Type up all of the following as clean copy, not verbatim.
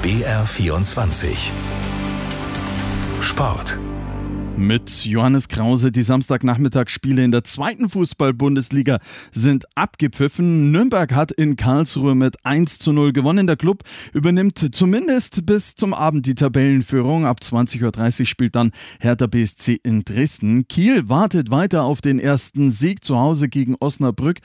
BR24 Sport. Mit Johannes Krause. Die Samstagnachmittagsspiele in der zweiten Fußball-Bundesliga sind abgepfiffen. Nürnberg hat in Karlsruhe mit 1:0 gewonnen. Der Klub übernimmt zumindest bis zum Abend die Tabellenführung. Ab 20:30 Uhr spielt dann Hertha BSC in Dresden. Kiel wartet weiter auf den ersten Sieg zu Hause gegen Osnabrück.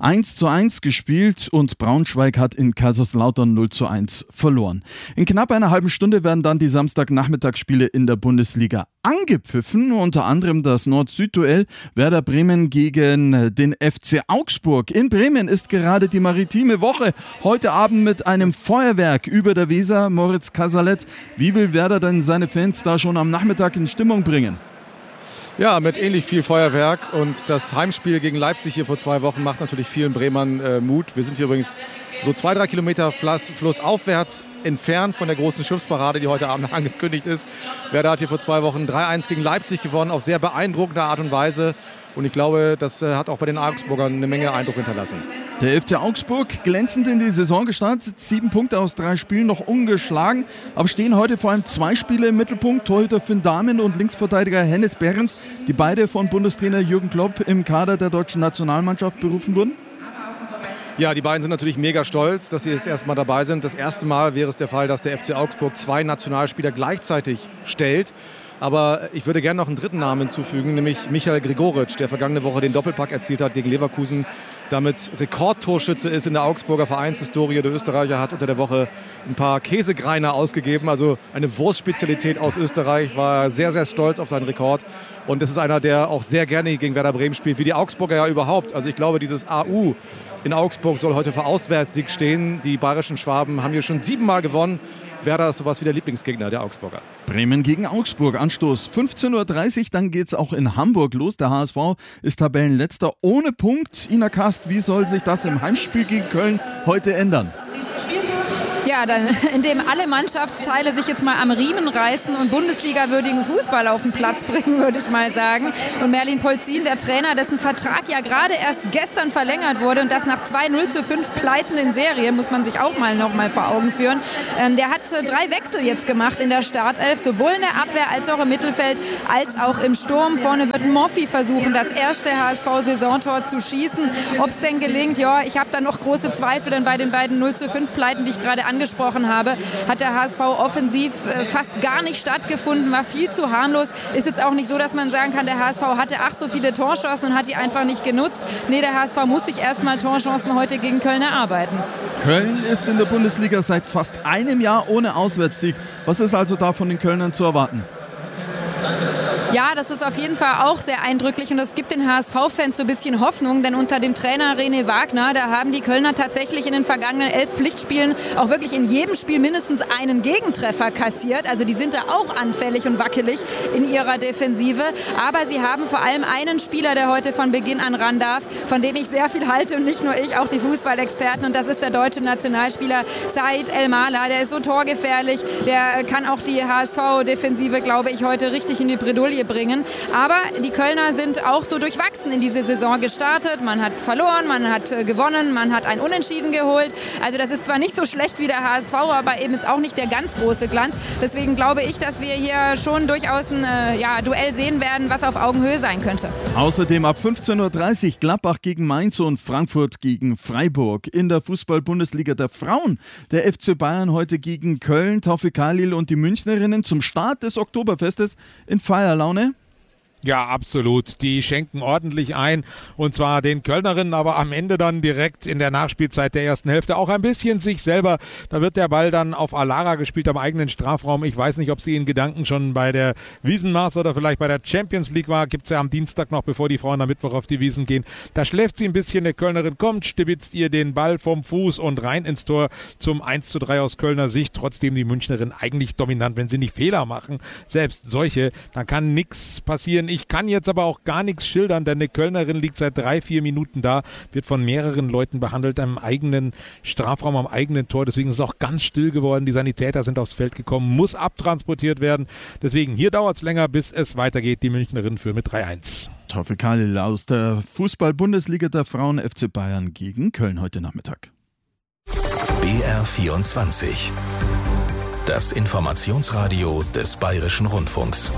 1:1 gespielt und Braunschweig hat in Kaiserslautern 0:1 verloren. In knapp einer halben Stunde werden dann die Samstagnachmittagsspiele in der Bundesliga angepfiffen. Unter anderem das Nord-Süd-Duell Werder Bremen gegen den FC Augsburg. In Bremen ist gerade die maritime Woche. Heute Abend mit einem Feuerwerk über der Weser. Moritz Casalet, wie will Werder denn seine Fans da schon am Nachmittag in Stimmung bringen? Ja, mit ähnlich viel Feuerwerk, und das Heimspiel gegen Leipzig hier vor 2 Wochen macht natürlich vielen Bremern Mut. Wir sind hier übrigens so 2-3 Kilometer flussaufwärts entfernt von der großen Schiffsparade, die heute Abend angekündigt ist. Werder hat hier vor 2 Wochen 3:1 gegen Leipzig gewonnen, auf sehr beeindruckende Art und Weise. Und ich glaube, das hat auch bei den Augsburgern eine Menge Eindruck hinterlassen. Der FC Augsburg glänzend in die Saison gestartet, 7 Punkte aus 3 Spielen, noch ungeschlagen. Aber stehen heute vor allem 2 Spiele im Mittelpunkt. Torhüter Finn Dahmen und Linksverteidiger Hennes Behrens, die beide von Bundestrainer Jürgen Klopp im Kader der deutschen Nationalmannschaft berufen wurden. Ja, die beiden sind natürlich mega stolz, dass sie das erste Mal dabei sind. Das erste Mal wäre es der Fall, dass der FC Augsburg 2 Nationalspieler gleichzeitig stellt. Aber ich würde gerne noch einen dritten Namen hinzufügen, nämlich Michael Gregoritsch, der vergangene Woche den Doppelpack erzielt hat gegen Leverkusen, damit Rekordtorschütze ist in der Augsburger Vereinshistorie. Der Österreicher hat unter der Woche ein paar Käsegreiner ausgegeben, also eine Wurstspezialität aus Österreich, war sehr, sehr stolz auf seinen Rekord. Und das ist einer, der auch sehr gerne gegen Werder Bremen spielt, wie die Augsburger ja überhaupt. Also ich glaube, dieses AU in Augsburg soll heute für Auswärtssieg stehen. Die bayerischen Schwaben haben hier schon 7-mal gewonnen. Werder ist sowas wie der Lieblingsgegner der Augsburger. Bremen gegen Augsburg, Anstoß 15:30 Uhr, dann geht's auch in Hamburg los. Der HSV ist Tabellenletzter ohne Punkt. Ina Kast, wie soll sich das im Heimspiel gegen Köln heute ändern? Ja, indem alle Mannschaftsteile sich jetzt mal am Riemen reißen und Bundesliga-würdigen Fußball auf den Platz bringen, würde ich mal sagen. Und Merlin Polzin, der Trainer, dessen Vertrag ja gerade erst gestern verlängert wurde und das nach 2 0:5 Pleiten in Serie, muss man sich auch noch mal vor Augen führen. Der hat 3 Wechsel jetzt gemacht in der Startelf, sowohl in der Abwehr als auch im Mittelfeld, als auch im Sturm. Vorne wird Moffi versuchen, das erste HSV-Saisontor zu schießen. Ob es denn gelingt, ja, ich habe da noch große Zweifel, denn bei den beiden 0:5 Pleiten, die ich gerade angesprochen habe, hat der HSV offensiv fast gar nicht stattgefunden, war viel zu harmlos. Ist jetzt auch nicht so, dass man sagen kann, der HSV hatte so viele Torchancen und hat die einfach nicht genutzt. Nee, der HSV muss sich erstmal Torchancen heute gegen Köln erarbeiten. Köln ist in der Bundesliga seit fast einem Jahr ohne Auswärtssieg. Was ist also da von den Kölnern zu erwarten? Ja, das ist auf jeden Fall auch sehr eindrücklich und das gibt den HSV-Fans so ein bisschen Hoffnung, denn unter dem Trainer René Wagner, da haben die Kölner tatsächlich in den vergangenen 11 Pflichtspielen auch wirklich in jedem Spiel mindestens einen Gegentreffer kassiert. Also die sind da auch anfällig und wackelig in ihrer Defensive, aber sie haben vor allem einen Spieler, der heute von Beginn an ran darf, von dem ich sehr viel halte und nicht nur ich, auch die Fußballexperten, und das ist der deutsche Nationalspieler Said El-Mala. Der ist so torgefährlich, der kann auch die HSV-Defensive, glaube ich, heute richtig in die Bredouille bringen. Aber die Kölner sind auch so durchwachsen in diese Saison gestartet. Man hat verloren, man hat gewonnen, man hat ein Unentschieden geholt. Also das ist zwar nicht so schlecht wie der HSV, aber eben jetzt auch nicht der ganz große Glanz. Deswegen glaube ich, dass wir hier schon durchaus ein Duell sehen werden, was auf Augenhöhe sein könnte. Außerdem ab 15:30 Uhr Gladbach gegen Mainz und Frankfurt gegen Freiburg. In der Fußball-Bundesliga der Frauen der FC Bayern heute gegen Köln, Taufik Khalil und die Münchnerinnen zum Start des Oktoberfestes in Feierlaune. Ja, absolut. Die schenken ordentlich ein, und zwar den Kölnerinnen, aber am Ende dann direkt in der Nachspielzeit der ersten Hälfte auch ein bisschen sich selber. Da wird der Ball dann auf Alara gespielt am eigenen Strafraum. Ich weiß nicht, ob sie in Gedanken schon bei der Wiesenmaß oder vielleicht bei der Champions League war. Gibt's ja am Dienstag noch, bevor die Frauen am Mittwoch auf die Wiesen gehen. Da schläft sie ein bisschen. Der Kölnerin kommt, stibitzt ihr den Ball vom Fuß und rein ins Tor zum 1:3 aus Kölner Sicht. Trotzdem die Münchnerin eigentlich dominant, wenn sie nicht Fehler machen. Selbst solche, dann kann nichts passieren. Ich kann jetzt aber auch gar nichts schildern, denn eine Kölnerin liegt seit 3-4 Minuten da, wird von mehreren Leuten behandelt am eigenen Strafraum, am eigenen Tor. Deswegen ist es auch ganz still geworden. Die Sanitäter sind aufs Feld gekommen, muss abtransportiert werden. Deswegen hier dauert es länger, bis es weitergeht. Die Münchnerin führt mit 3:1. Taufik Khalil aus der Fußball-Bundesliga der Frauen, FC Bayern gegen Köln heute Nachmittag. BR24 Das Informationsradio des Bayerischen Rundfunks.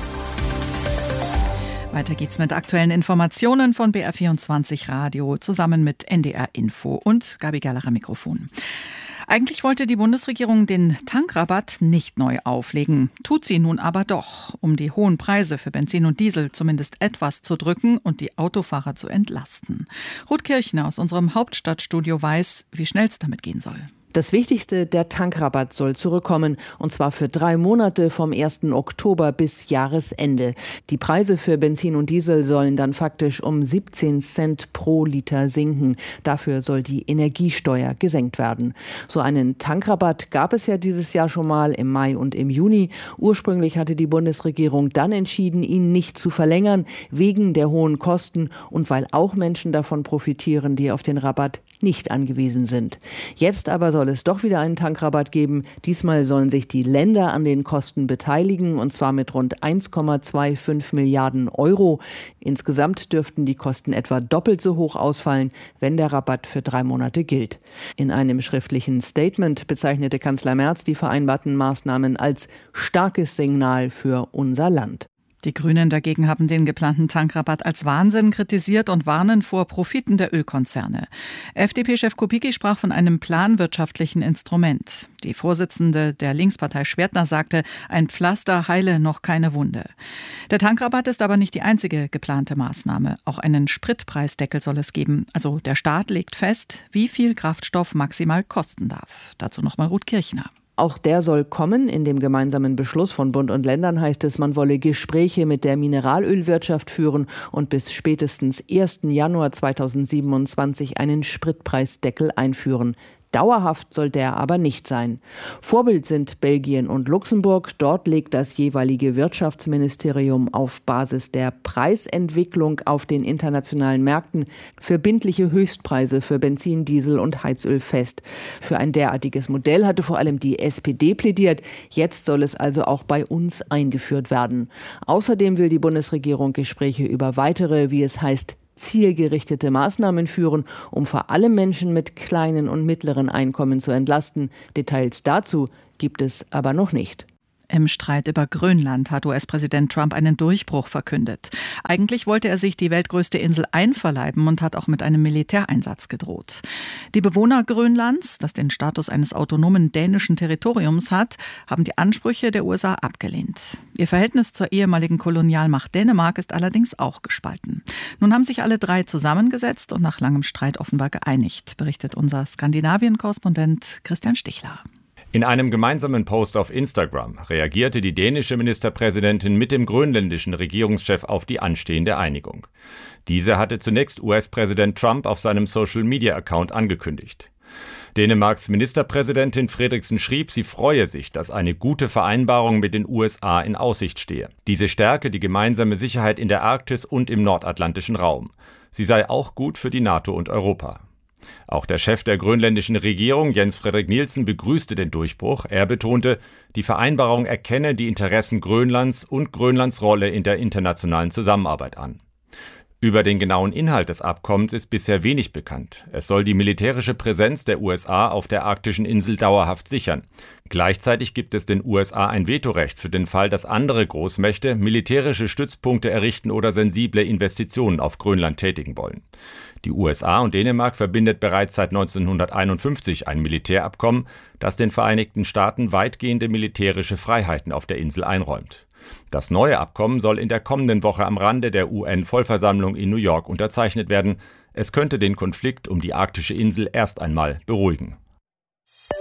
Weiter geht's mit aktuellen Informationen von BR24 Radio zusammen mit NDR Info und Gabi Gerlach am Mikrofon. Eigentlich wollte die Bundesregierung den Tankrabatt nicht neu auflegen, tut sie nun aber doch, um die hohen Preise für Benzin und Diesel zumindest etwas zu drücken und die Autofahrer zu entlasten. Ruth Kirchner aus unserem Hauptstadtstudio weiß, wie schnell es damit gehen soll. Das Wichtigste, der Tankrabatt soll zurückkommen, und zwar für 3 Monate vom 1. Oktober bis Jahresende. Die Preise für Benzin und Diesel sollen dann faktisch um 17 Cent pro Liter sinken. Dafür soll die Energiesteuer gesenkt werden. So einen Tankrabatt gab es ja dieses Jahr schon mal im Mai und im Juni. Ursprünglich hatte die Bundesregierung dann entschieden, ihn nicht zu verlängern, wegen der hohen Kosten und weil auch Menschen davon profitieren, die auf den Rabatt nicht angewiesen sind. Jetzt aber soll es doch wieder einen Tankrabatt geben. Diesmal sollen sich die Länder an den Kosten beteiligen, und zwar mit rund 1,25 Milliarden Euro. Insgesamt dürften die Kosten etwa doppelt so hoch ausfallen, wenn der Rabatt für 3 Monate gilt. In einem schriftlichen Statement bezeichnete Kanzler Merz die vereinbarten Maßnahmen als starkes Signal für unser Land. Die Grünen dagegen haben den geplanten Tankrabatt als Wahnsinn kritisiert und warnen vor Profiten der Ölkonzerne. FDP-Chef Kubicki sprach von einem planwirtschaftlichen Instrument. Die Vorsitzende der Linkspartei Schwertner sagte, ein Pflaster heile noch keine Wunde. Der Tankrabatt ist aber nicht die einzige geplante Maßnahme. Auch einen Spritpreisdeckel soll es geben. Also der Staat legt fest, wie viel Kraftstoff maximal kosten darf. Dazu nochmal Ruth Kirchner. Auch der soll kommen. In dem gemeinsamen Beschluss von Bund und Ländern heißt es, man wolle Gespräche mit der Mineralölwirtschaft führen und bis spätestens 1. Januar 2027 einen Spritpreisdeckel einführen. Dauerhaft soll der aber nicht sein. Vorbild sind Belgien und Luxemburg. Dort legt das jeweilige Wirtschaftsministerium auf Basis der Preisentwicklung auf den internationalen Märkten verbindliche Höchstpreise für Benzin, Diesel und Heizöl fest. Für ein derartiges Modell hatte vor allem die SPD plädiert. Jetzt soll es also auch bei uns eingeführt werden. Außerdem will die Bundesregierung Gespräche über weitere, wie es heißt, zielgerichtete Maßnahmen führen, um vor allem Menschen mit kleinen und mittleren Einkommen zu entlasten. Details dazu gibt es aber noch nicht. Im Streit über Grönland hat US-Präsident Trump einen Durchbruch verkündet. Eigentlich wollte er sich die weltgrößte Insel einverleiben und hat auch mit einem Militäreinsatz gedroht. Die Bewohner Grönlands, das den Status eines autonomen dänischen Territoriums hat, haben die Ansprüche der USA abgelehnt. Ihr Verhältnis zur ehemaligen Kolonialmacht Dänemark ist allerdings auch gespalten. Nun haben sich alle 3 zusammengesetzt und nach langem Streit offenbar geeinigt, berichtet unser Skandinavien-Korrespondent Christian Stichler. In einem gemeinsamen Post auf Instagram reagierte die dänische Ministerpräsidentin mit dem grönländischen Regierungschef auf die anstehende Einigung. Diese hatte zunächst US-Präsident Trump auf seinem Social-Media-Account angekündigt. Dänemarks Ministerpräsidentin Frederiksen schrieb, sie freue sich, dass eine gute Vereinbarung mit den USA in Aussicht stehe. Diese stärke die gemeinsame Sicherheit in der Arktis und im nordatlantischen Raum. Sie sei auch gut für die NATO und Europa. Auch der Chef der grönländischen Regierung, Jens Frederik Nielsen, begrüßte den Durchbruch. Er betonte, die Vereinbarung erkenne die Interessen Grönlands und Grönlands Rolle in der internationalen Zusammenarbeit an. Über den genauen Inhalt des Abkommens ist bisher wenig bekannt. Es soll die militärische Präsenz der USA auf der arktischen Insel dauerhaft sichern. Gleichzeitig gibt es den USA ein Vetorecht für den Fall, dass andere Großmächte militärische Stützpunkte errichten oder sensible Investitionen auf Grönland tätigen wollen. Die USA und Dänemark verbindet bereits seit 1951 ein Militärabkommen, das den Vereinigten Staaten weitgehende militärische Freiheiten auf der Insel einräumt. Das neue Abkommen soll in der kommenden Woche am Rande der UN-Vollversammlung in New York unterzeichnet werden. Es könnte den Konflikt um die arktische Insel erst einmal beruhigen.